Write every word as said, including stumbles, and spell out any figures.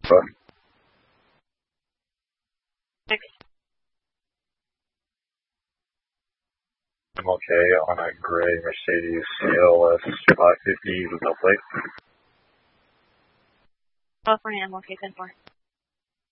Alpha. Six. I'm okay on a gray Mercedes C L S five fifty with no plate. California, I'm okay, ten four.